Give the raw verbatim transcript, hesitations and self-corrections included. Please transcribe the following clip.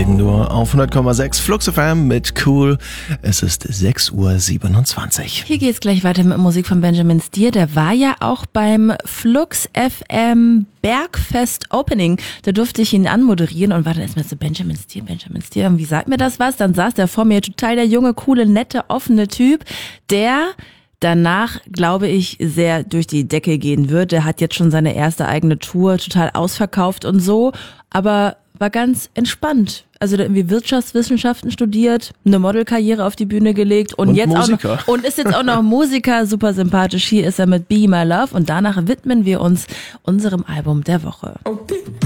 deswegen nur auf hundert Komma sechs Flux F M mit Cool. Es ist sechs Uhr siebenundzwanzig. Hier geht's gleich weiter mit Musik von Benjamin Stier. Der war ja auch beim Flux F M Bergfest Opening. Da durfte ich ihn anmoderieren und war dann erstmal so Benjamin Stier, Benjamin Stier. Und wie sagt mir das was? Dann saß der vor mir, total der junge, coole, nette, offene Typ, der danach, glaube ich, sehr durch die Decke gehen wird. Der hat jetzt schon seine erste eigene Tour, total ausverkauft und so, aber war ganz entspannt. Also der hat irgendwie Wirtschaftswissenschaften studiert, eine Modelkarriere auf die Bühne gelegt und, und jetzt Musiker. auch noch, und ist jetzt auch noch Musiker, super sympathisch. Hier ist er mit Be My Love und danach widmen wir uns unserem Album der Woche. Okay.